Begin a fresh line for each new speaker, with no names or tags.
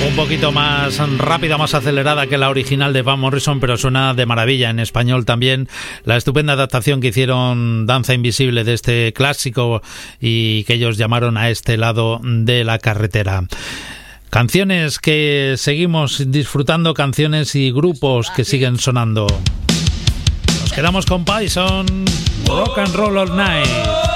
Un poquito más rápida, más acelerada que la original de Van Morrison, pero suena de maravilla en español también. La estupenda adaptación que hicieron Danza Invisible de este clásico y que ellos llamaron A este lado de la carretera. Canciones que seguimos disfrutando, canciones y grupos que siguen sonando. Nos quedamos con Poison, Rock and Roll All Night.